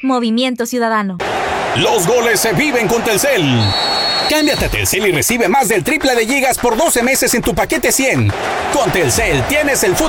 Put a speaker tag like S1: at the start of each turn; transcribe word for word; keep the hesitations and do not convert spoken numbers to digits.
S1: Movimiento Ciudadano.
S2: Los goles se viven con Telcel. Cámbiate a Telcel y recibe más del triple de gigas por doce meses en tu paquete cien. Con Telcel tienes el fútbol